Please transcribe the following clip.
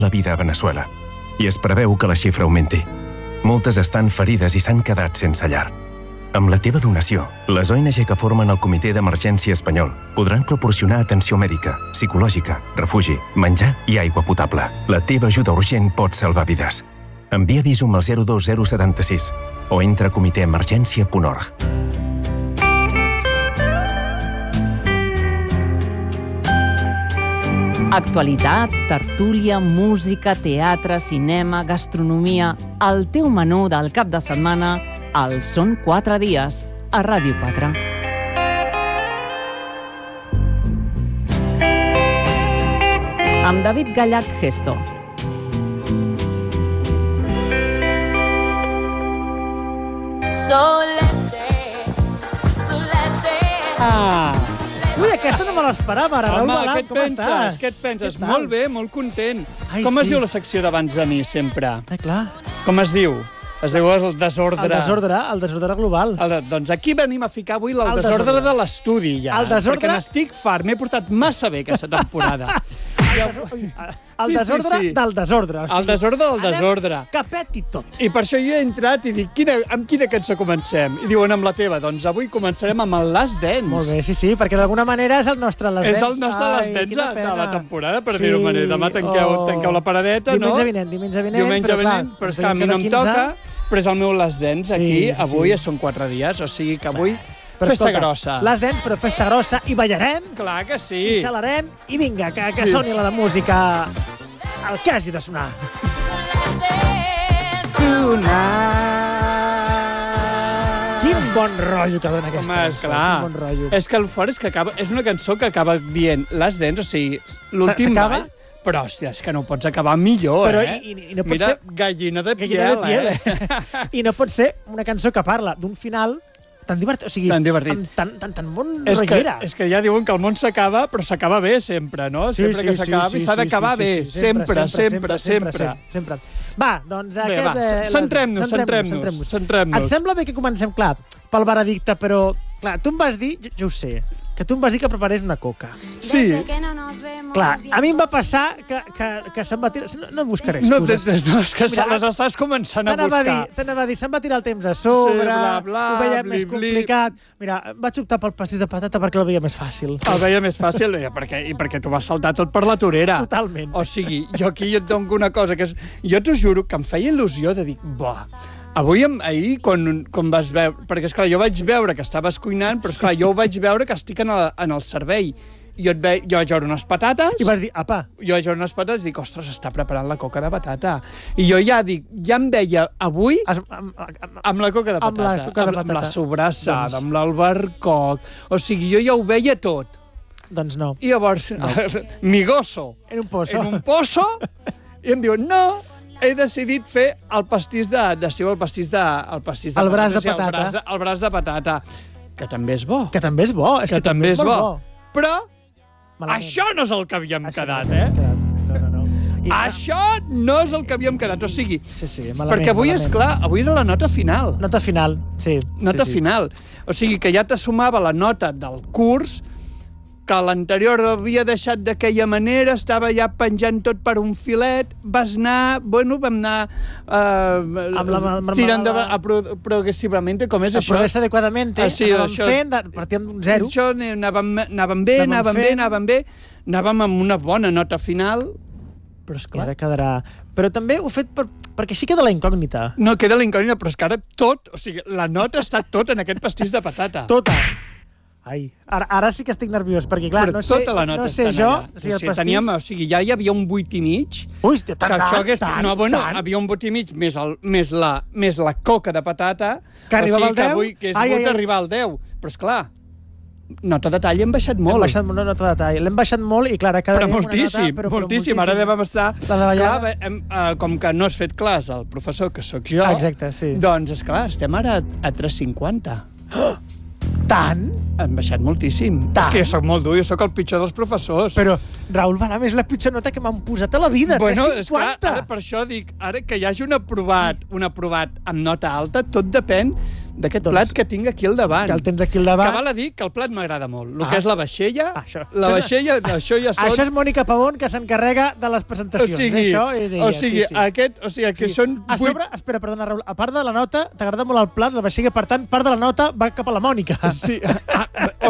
la vida a Veneçuela. I es preveu que la xifra augmenti. Moltes estan ferides i s'han quedat sense llar. Amb la teva donació, les ONG que formen el Comitè d'Emergència Espanyol podran proporcionar atenció mèdica, psicològica, refugi, menjar i aigua potable. La teva ajuda urgent pot salvar vides. Envia Visum al 02076 o entra a comitèemergència.org. Actualitat, tertúlia, música, teatre, cinema, gastronomia... El teu menú del cap de setmana al Són 4 dies, a Ràdio 4. Amb David Gallach Gesto. Ui, aquesta no me l'esperava, ara. Home, Raül Balan, què et penses? Què et penses? Molt bé, molt content. Com es diu la secció d'abans de mi, sempre? Clar. Com es diu? Es diu el desordre. El desordre global. Doncs aquí venim a ficar avui el desordre de l'estudi, ja. El desordre... Perquè n'estic fart, m'he portat massa bé aquesta temporada. El desordre del desordre. El desordre del desordre. Que peti tot. I per això jo he entrat i dic, amb quina cançó comencem? I diuen, amb la teva. Doncs avui començarem amb el Last Dance. Molt bé, sí, perquè d'alguna manera és el nostre Last Dance. És el nostre Last Dance de la temporada, per dir-ho manera. Demà tanqueu la paradeta, no? Diumenge vinent, però és que a mi no em toca, però és el meu Last Dance aquí. Avui són 4 dies, o sigui que avui... Festa grossa. Last Dance, però festa grossa. I ballarem. Clar que sí. I xalarem. I vinga, que soni la de música. El que hagi de sonar. Quin bon rotllo que dona aquesta cançó. Home, esclar. És que el fort és que és una cançó que acaba dient Last Dance, o sigui, l'últim ball... Però, hòstia, és que no ho pots acabar millor, I no pot Mira, ser... gallina de piel, I no pot ser una cançó que parla d'un final... tan divertit, o sigui, tan bon rotllera. És que ja diuen que el món s'acaba, però s'acaba bé sempre, no? Sempre que s'acaba i s'ha d'acabar bé. Sempre. Va, doncs centrem-nos. Et sembla bé que comencem, clar, pel veredicte, però, clar, tu em vas dir, jo ho sé, que tu em vas dir que preparés una coca. Sí. Clar, a mi em va passar que se'm va tirar... No buscaré excuses. No, és que les estàs començant a buscar. T'anava a dir, se'm va tirar el temps a sobre, ho veia més complicat. Mira, vaig optar pel pastís de patata perquè el veia més fàcil. El veia més fàcil i perquè t'ho vas saltar tot per la torera. Totalment. O sigui, jo aquí et dono una cosa que és... Jo t'ho juro que em feia il·lusió de dir, avui, ahir, quan vas veure... Perquè, esclar, jo vaig veure que estaves cuinant, però, esclar, jo ho vaig veure que estic en el servei. Jo vaig veure unes patates... I vas dir, apa. Jo vaig veure unes patates i dic, ostres, està preparant la coca de patata. I jo ja em veia avui amb la coca de patata. Amb la sobrassada, amb l'albercoc... O sigui, jo ja ho veia tot. Doncs no. I llavors, mi gozo. En un pozo. I em diuen, no... He decidit fer el pastís de... El pastís de... El braç de patata. El braç de patata. Que també és bo. Que també és bo. Que també és bo. Però això no és el que havíem quedat, No. Això no és el que havíem quedat. O sigui, malament, perquè avui, esclar, avui era la nota final. Nota final, sí. Nota final. O sigui, que ja t'assumava la nota del curs, que l'anterior havia deixat d'aquella manera, estava ja penjant tot per un filet, vam anar tirant progressivament, com és això? Progressa adequadament, anàvem fent, partíem d'un zero. Això anàvem bé, anàvem amb una bona nota final, però esclar... I ara quedarà... Però també ho he fet perquè així queda la incògnita. No, queda la incògnita, però és que ara tot, o sigui, la nota està tot en aquest pastís de patata. Tota. Ai, ara sí que estic nerviós, perquè clar, no sé jo... O sigui, ja hi havia un 8,5. Ui, tant. Havia un 8,5 més la coca de patata. Que arribava al 10? Que és hagut d'arribar al 10. Però, esclar, nota de tall hem baixat molt. L'hem baixat molt i, clar, cada dia moltíssim. Ara devem estar... Clar, com que no has fet clars al professor, que sóc jo, doncs, esclar, estem ara a 3,50. Tant? Han baixat moltíssim. És que jo soc molt dur, jo soc el pitjor dels professors. Però, Raül Balam, és la pitjor nota que m'han posat a la vida, 3,50. Esclar, ara per això dic, ara que hi hagi un aprovat amb nota alta, tot depèn d'aquest plat que tinc aquí al davant. Que el tens aquí al davant. Que val a dir que el plat m'agrada molt. El que és la vaixella, això ja són... Això és Mònica Pavón, que s'encarrega de les presentacions. Això és ella. Que són... A sobre, espera, perdona, Raül, a part de la nota, t'agrada molt el plat, la vaixella, per tant, part de la nota va cap a la Mònica. Sí,